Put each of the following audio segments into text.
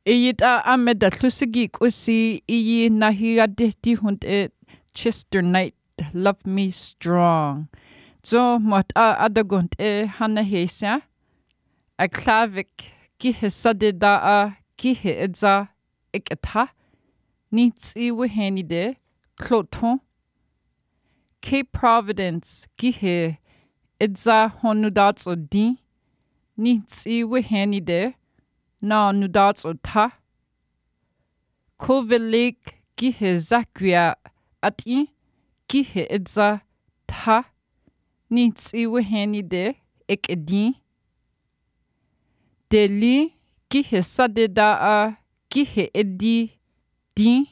Iyita ameda tlusigi kusi iyi nahiyadihti hund it Chester Knight Love Me Strong. Zo mot adagunt hana hesa. A klavik gihe sadida gihe idza ikata. Nitsi wihenide kloton. Cape Providence gihe idza honudatso di. Nitsi wihenide na nudatso ta. Kovelik gihe zakria ati gihe idza ta. Nitsi wihenide ikedi. Deli gihe sadida gihe edi di.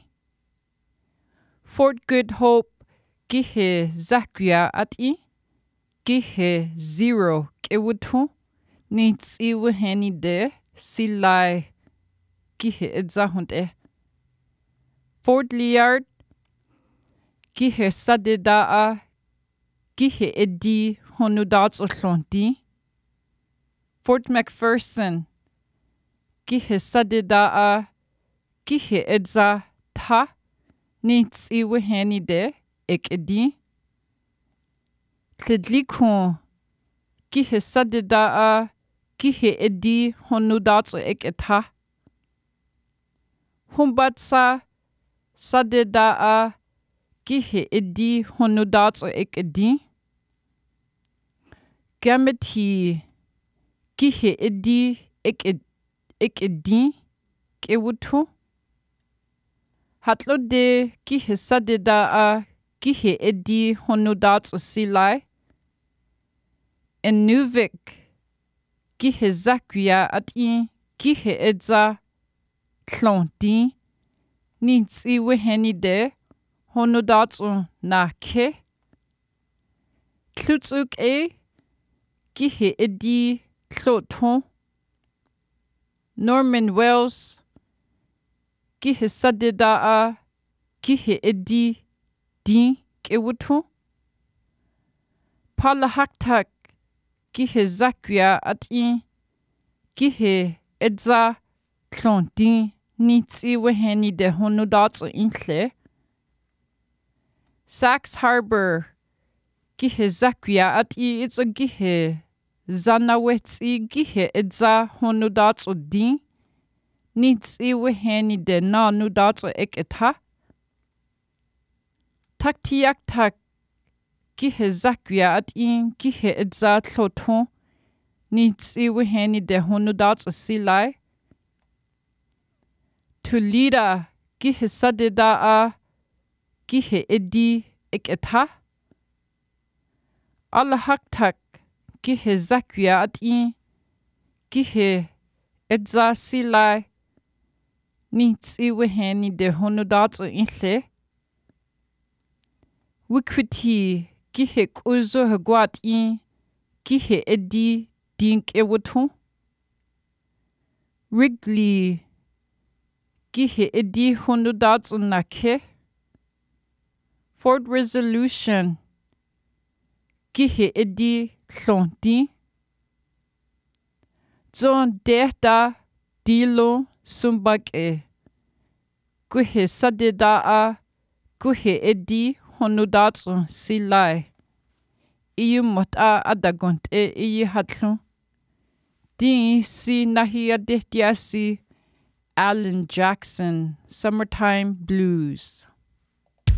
Fort Good Hope gihe zakria ati gihe zero kewutu. Nitsi wihenide silai gihe idza hunde. Fort Liard gihe sadida gihe edi honudats otlonti. Fort McPherson gihe sadida gihe idza ta. Nitsi wihenide ikedi. Tlidlikon gihe sadida gihe edi honudats iketa. Humbatsa sadida gihe edi honudats ikedi. Gameti gihe edi ikedi kewutu. Hatlode gihe sadida gihe edi honudats silai. Inuvik gihe zakria ati gihe idza tlonti. Nitsi wihenide honudatsu na ke. Tlutsuk gihe edi tloton. Norman Wells gihe sadida gihe edi di kewutu. Palahaktak gihe zakria ati gihe idza tlonti. Nitsi wihenide honudatsu intle. Sachs Harbor gihe zakria ati itza gihe zanawetsi gihe idza honudatsu di. Nitsi wihenide na nudatsu iketa. Taktiaktak gihe zakria ati gihe idza tloton. Nitsi wihenide honudatsu silai. Tulida gihe sadida gihe edi iketa. Alahaktak gihe zakria ati gihe idza silai. Nitsi wihenide honudatsu intle. Wikwiti gihe kuzo hagwati gihe edi dink ewutu. Wrigley gihe edi honudatsu nake. Fort Resolution gihe edi tlonti. Zon dehda dilo sumbake. Gihe sadida gihe edi honudatsu silai. Iyu mota adagunt iyi hatlu. Di si nahia dehtiasi Alan Jackson, Summertime Blues.